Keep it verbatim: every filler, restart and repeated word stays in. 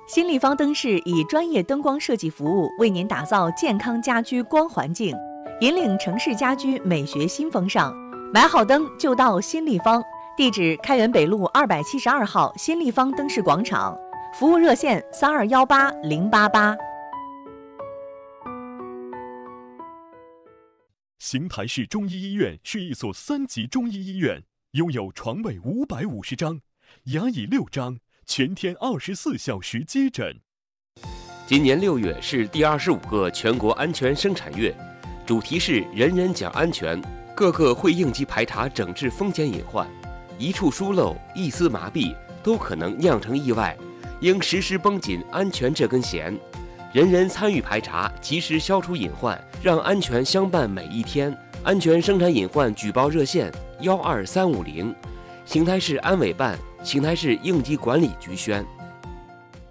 新立方灯饰以专业灯光设计服务为您打造健康家居光环境，引领城市家居美学新风尚。买好灯就到新立方，地址开元北路二百七十二号新立方灯饰广场，服务热线三二幺八零八八。 邢台市中医医院是一所三级中医医院，拥有床位五百五十张，牙椅六张，全天二十四小时接诊。 今年六月是第二十五个全国安全生产月，主题是人人讲安全，各个会应急排查整治风险隐患，一处疏漏、一丝麻痹都可能酿成意外，应时时绷紧安全这根弦，人人参与排查，及时消除隐患，让安全相伴每一天。安全生产隐患举报热线幺二三五零，邢台市安委办、邢台市应急管理局宣。